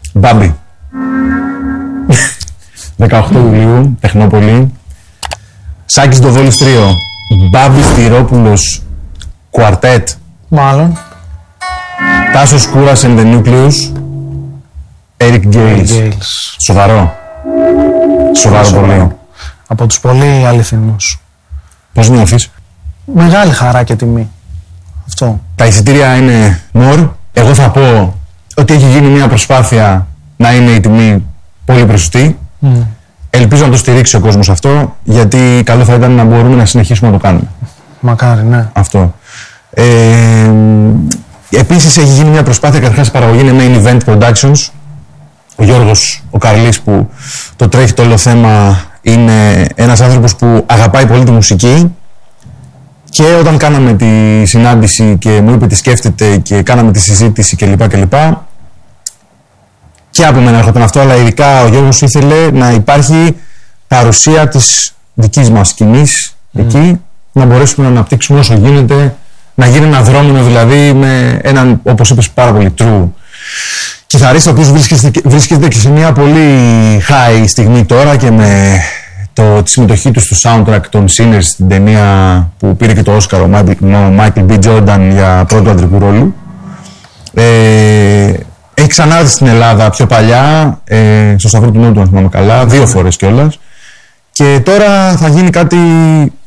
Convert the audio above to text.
Μπάμπη. 18 Ιουλίου, Τεχνόπολη. Σάκης Ντοβόλης Τρίο. Μπάμπη Στυρόπουλος Κουαρτέτ. Μάλλον. Τάσος Κούρας and the Nucleus. Eric Gales. Σοβαρό. Σοβαρό πολύ. Από τους πολύ αληθινούς. Πώς νιώθεις? Μεγάλη χαρά και τιμή. Αυτό. Τα εισιτήρια είναι more. Εγώ θα πω ότι έχει γίνει μια προσπάθεια να είναι η τιμή πολύ προσιτή. Ελπίζω να το στηρίξει ο κόσμος αυτό, γιατί καλό θα ήταν να μπορούμε να συνεχίσουμε να το κάνουμε. Μακάρι, ναι. Αυτό. Επίσης έχει γίνει μια προσπάθεια, καταρχάς η παραγωγή είναι Main Event Productions. Ο Γιώργος ο Καρλής που το τρέχει το όλο θέμα είναι ένας άνθρωπος που αγαπάει πολύ τη μουσική, και όταν κάναμε τη συνάντηση και μου είπε τι σκέφτεται και κάναμε τη συζήτηση κλπ. Και από μένα έρχονταν αυτό, αλλά ειδικά ο Γιώργος ήθελε να υπάρχει παρουσία της δικής μας σκηνής εκεί, να μπορέσουμε να αναπτύξουμε όσο γίνεται, να γίνει ένα δρόμο δηλαδή με έναν, όπως είπες, πάρα πολύ true κιθαρίστα, ο οποίος βρίσκεται και σε μια πολύ high στιγμή τώρα, και με τη συμμετοχή του στο soundtrack των Sinners στην ταινία που πήρε και το Oscar ο Michael B. Jordan για πρώτο αντρικού ρόλου. Έχει ξανάρθει στην Ελλάδα πιο παλιά, στο Σταυρό του Νότου, αν θυμάμαι καλά, 2 φορές κιόλας. Και τώρα θα γίνει κάτι